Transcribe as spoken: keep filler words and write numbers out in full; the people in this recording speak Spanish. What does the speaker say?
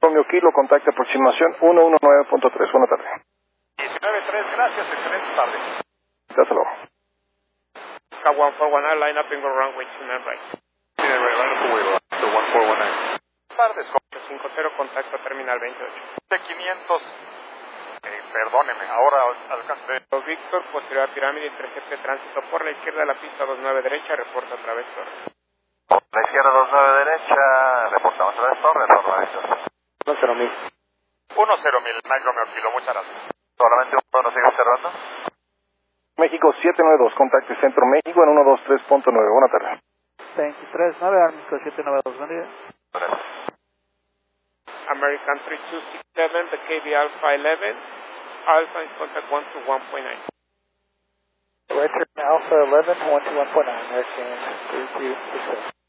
Romeo Kilo, contacto aproximación uno uno nueve punto tres. Buenas tardes. diecinueve tres, gracias, excelente tarde. Hasta luego. one four one nine, line up and go runway two nine right. Sí, de verdad, no puedo ir a one four one nine. Tardes, ocho cinco cero, contacto terminal veintiocho. T quinientos, eh, perdóneme, ahora alcancé. Víctor, posterior a pirámide, tres G P, tránsito por la izquierda de la pista dos nueve derecha, reporta otra vez Torres. La izquierda dos nueve derecha, reportamos otra vez Torres, normalización. uno cero mil. uno cero mil, Mike Romeo Kilo, muchas gracias. Solamente uno nos sigue observando. México siete nueve dos, contacto Centro México en uno dos tres punto nueve. Buenas tardes. veintitrés nueve, México siete nueve dos, buen día. Gracias. American three two six seven, the K B Alpha eleven, Alpha in contact one two one point nine. Richard Alpha eleven, one two one point nine, American three two six seven.